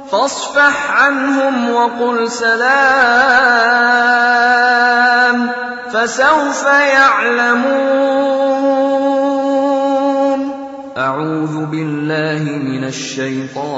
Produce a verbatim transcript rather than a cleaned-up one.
فاصفح عنهم وقل سلام فسوف يعلمون. أعوذ بالله من الشيطان